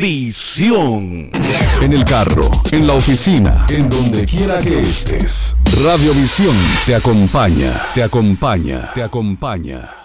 Visión. En el carro, en la oficina, en donde quiera que estés. Radiovisión te acompaña, te acompaña, te acompaña.